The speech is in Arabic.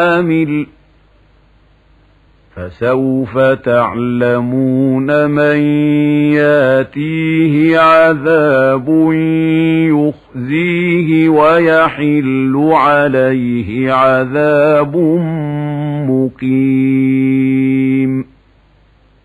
عامل فسوف تعلمون من ياتيه عذاب يخزيه ويحل عليه عذاب مقيم.